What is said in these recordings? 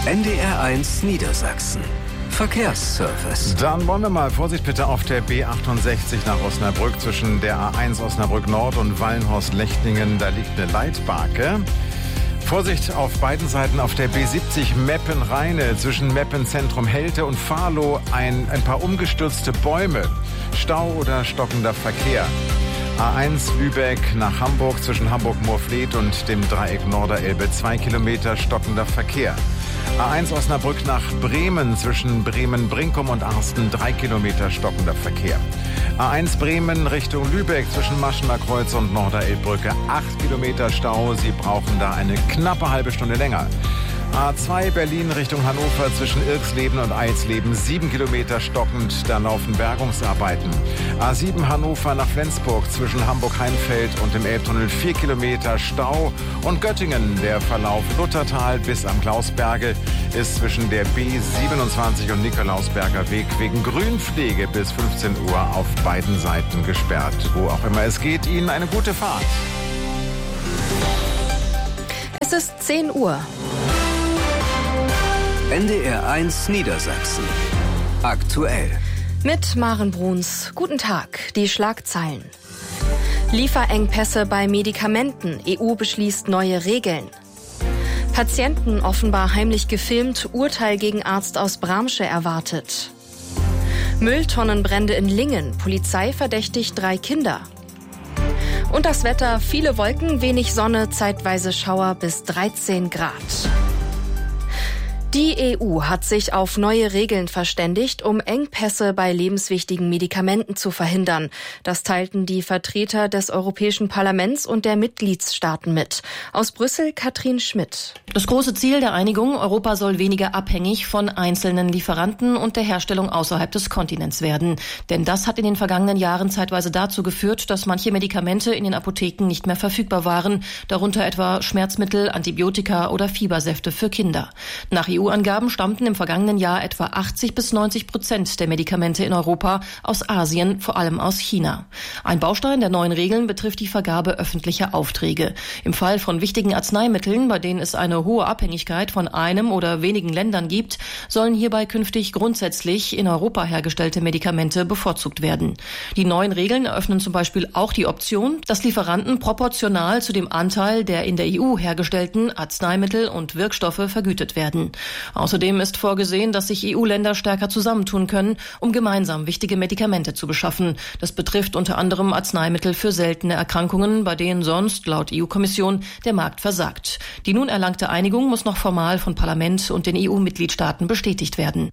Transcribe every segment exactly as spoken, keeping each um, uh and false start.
N D R eins Niedersachsen. Verkehrsservice. Dann wollen wir mal, Vorsicht bitte auf der B achtundsechzig nach Osnabrück zwischen der A eins Osnabrück Nord und Wallenhorst-Lechtlingen. Da liegt eine Leitbarke. Vorsicht auf beiden Seiten auf der B siebzig Meppen-Rheine zwischen Meppen-Zentrum-Helte und Fahrloh ein, ein paar umgestürzte Bäume. Stau oder stockender Verkehr. A eins Lübeck nach Hamburg zwischen Hamburg-Moorfleet und dem Dreieck Norderelbe zwei Kilometer stockender Verkehr. A eins Osnabrück nach Bremen zwischen Bremen-Brinkum und Arsten drei Kilometer stockender Verkehr. A eins Bremen Richtung Lübeck zwischen Maschener Kreuz und Norderelbbrücke acht Kilometer Stau. Sie brauchen da eine knappe halbe Stunde länger. A zwei Berlin Richtung Hannover zwischen Irxleben und Eilsleben sieben Kilometer stockend, da laufen Bergungsarbeiten. A sieben Hannover nach Flensburg zwischen Hamburg-Heinfeld und dem Elbtunnel vier Kilometer Stau. Und Göttingen, der Verlauf Luthertal bis am Klausberge ist zwischen der B siebenundzwanzig und Nikolausberger Weg wegen Grünpflege bis fünfzehn Uhr auf beiden Seiten gesperrt. Wo auch immer es geht, Ihnen eine gute Fahrt. Es ist zehn Uhr. N D R eins Niedersachsen. Aktuell. Mit Maren Bruns. Guten Tag. Die Schlagzeilen. Lieferengpässe bei Medikamenten. E U beschließt neue Regeln. Patienten offenbar heimlich gefilmt. Urteil gegen Arzt aus Bramsche erwartet. Mülltonnenbrände in Lingen. Polizei verdächtigt drei Kinder. Und das Wetter. Viele Wolken, wenig Sonne, zeitweise Schauer bis dreizehn Grad. Die E U hat sich auf neue Regeln verständigt, um Engpässe bei lebenswichtigen Medikamenten zu verhindern. Das teilten die Vertreter des Europäischen Parlaments und der Mitgliedstaaten mit. Aus Brüssel Katrin Schmidt. Das große Ziel der Einigung, Europa soll weniger abhängig von einzelnen Lieferanten und der Herstellung außerhalb des Kontinents werden. Denn das hat in den vergangenen Jahren zeitweise dazu geführt, dass manche Medikamente in den Apotheken nicht mehr verfügbar waren, darunter etwa Schmerzmittel, Antibiotika oder Fiebersäfte für Kinder. Nach E U-Angaben stammten im vergangenen Jahr etwa achtzig bis neunzig Prozent der Medikamente in Europa aus Asien, vor allem aus China. Ein Baustein der neuen Regeln betrifft die Vergabe öffentlicher Aufträge. Im Fall von wichtigen Arzneimitteln, bei denen es eine hohe Abhängigkeit von einem oder wenigen Ländern gibt, sollen hierbei künftig grundsätzlich in Europa hergestellte Medikamente bevorzugt werden. Die neuen Regeln eröffnen zum Beispiel auch die Option, dass Lieferanten proportional zu dem Anteil der in der E U hergestellten Arzneimittel und Wirkstoffe vergütet werden. Außerdem ist vorgesehen, dass sich E U-Länder stärker zusammentun können, um gemeinsam wichtige Medikamente zu beschaffen. Das betrifft unter anderem Arzneimittel für seltene Erkrankungen, bei denen sonst, laut E U-Kommission, der Markt versagt. Die nun erlangte Einigung muss noch formal von Parlament und den E U-Mitgliedstaaten bestätigt werden.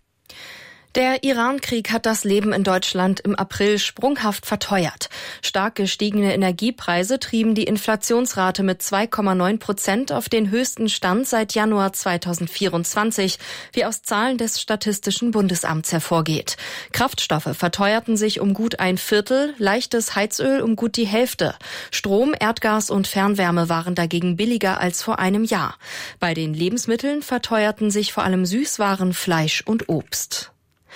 Der Iran-Krieg hat das Leben in Deutschland im April sprunghaft verteuert. Stark gestiegene Energiepreise trieben die Inflationsrate mit zwei Komma neun Prozent auf den höchsten Stand seit Januar zweitausendvierundzwanzig, wie aus Zahlen des Statistischen Bundesamts hervorgeht. Kraftstoffe verteuerten sich um gut ein Viertel, leichtes Heizöl um gut die Hälfte. Strom, Erdgas und Fernwärme waren dagegen billiger als vor einem Jahr. Bei den Lebensmitteln verteuerten sich vor allem Süßwaren, Fleisch und Obst.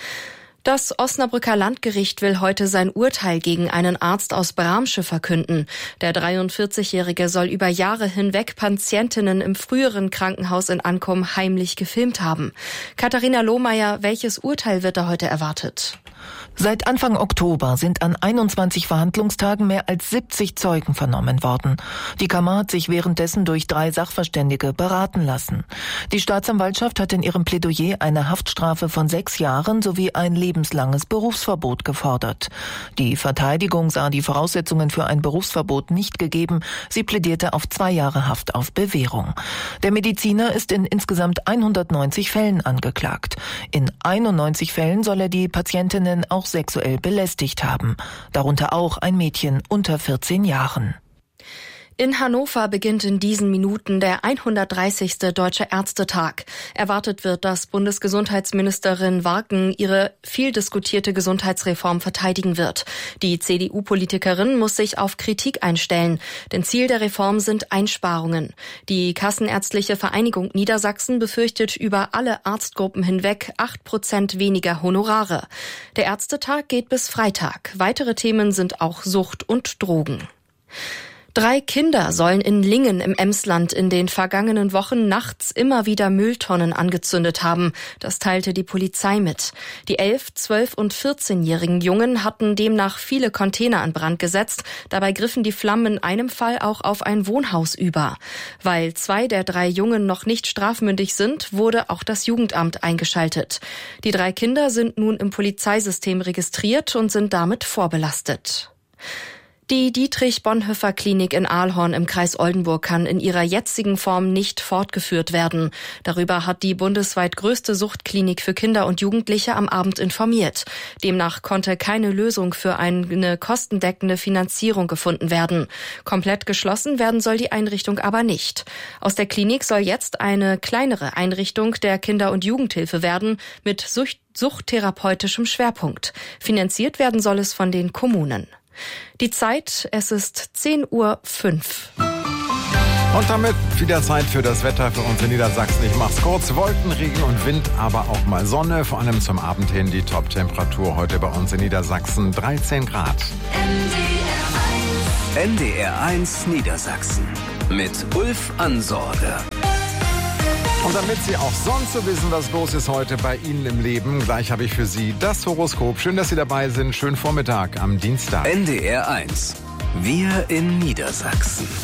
Das Osnabrücker Landgericht will heute sein Urteil gegen einen Arzt aus Bramsche verkünden. Der dreiundvierzigjährige soll über Jahre hinweg Patientinnen im früheren Krankenhaus in Ankum heimlich gefilmt haben. Katharina Lohmeier, welches Urteil wird da heute erwartet? Seit Anfang Oktober sind an einundzwanzig Verhandlungstagen mehr als siebzig Zeugen vernommen worden. Die Kammer hat sich währenddessen durch drei Sachverständige beraten lassen. Die Staatsanwaltschaft hat in ihrem Plädoyer eine Haftstrafe von sechs Jahren sowie ein lebenslanges Berufsverbot gefordert. Die Verteidigung sah die Voraussetzungen für ein Berufsverbot nicht gegeben. Sie plädierte auf zwei Jahre Haft auf Bewährung. Der Mediziner ist in insgesamt hundertneunzig Fällen angeklagt. In einundneunzig Fällen soll er die Patientinnen auch sexuell belästigt haben, darunter auch ein Mädchen unter vierzehn Jahren. In Hannover beginnt in diesen Minuten der hundertdreißigste Deutsche Ärztetag. Erwartet wird, dass Bundesgesundheitsministerin Warken ihre viel diskutierte Gesundheitsreform verteidigen wird. Die C D U-Politikerin muss sich auf Kritik einstellen, denn Ziel der Reform sind Einsparungen. Die Kassenärztliche Vereinigung Niedersachsen befürchtet über alle Arztgruppen hinweg acht Prozent weniger Honorare. Der Ärztetag geht bis Freitag. Weitere Themen sind auch Sucht und Drogen. Drei Kinder sollen in Lingen im Emsland in den vergangenen Wochen nachts immer wieder Mülltonnen angezündet haben. Das teilte die Polizei mit. Die elf-, zwölf- und vierzehnjährigen Jungen hatten demnach viele Container an Brand gesetzt. Dabei griffen die Flammen in einem Fall auch auf ein Wohnhaus über. Weil zwei der drei Jungen noch nicht strafmündig sind, wurde auch das Jugendamt eingeschaltet. Die drei Kinder sind nun im Polizeisystem registriert und sind damit vorbelastet. Die Dietrich-Bonhoeffer-Klinik in Ahlhorn im Kreis Oldenburg kann in ihrer jetzigen Form nicht fortgeführt werden. Darüber hat die bundesweit größte Suchtklinik für Kinder und Jugendliche am Abend informiert. Demnach konnte keine Lösung für eine kostendeckende Finanzierung gefunden werden. Komplett geschlossen werden soll die Einrichtung aber nicht. Aus der Klinik soll jetzt eine kleinere Einrichtung der Kinder- und Jugendhilfe werden mit Sucht- suchttherapeutischem Schwerpunkt. Finanziert werden soll es von den Kommunen. Die Zeit, es ist zehn Uhr fünf. Und damit wieder Zeit für das Wetter für uns in Niedersachsen. Ich mach's kurz. Wolken, Regen und Wind, aber auch mal Sonne. Vor allem zum Abend hin die Top-Temperatur heute bei uns in Niedersachsen dreizehn Grad. N D R eins Niedersachsen mit Ulf Ansorge. Und damit Sie auch sonst so wissen, was los ist heute bei Ihnen im Leben, gleich habe ich für Sie das Horoskop. Schön, dass Sie dabei sind. Schönen Vormittag am Dienstag. N D R eins. Wir in Niedersachsen.